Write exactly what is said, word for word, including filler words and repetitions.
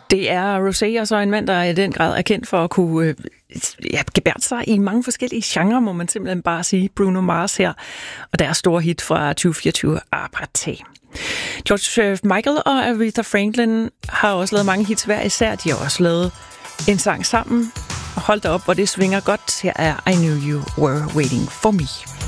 Det er Rosé, og så en mand, der i den grad er kendt for at kunne øh, ja, gebærde sig i mange forskellige genrer, må man simpelthen bare sige. Bruno Mars her, og deres store hit fra tyve fireogtyve, Apartheid. George Michael og Aretha Franklin har også lavet mange hits hver især. De har også lavet en sang sammen. Og hold da op, hvor det svinger godt. Her er I Knew You Were Waiting For Me.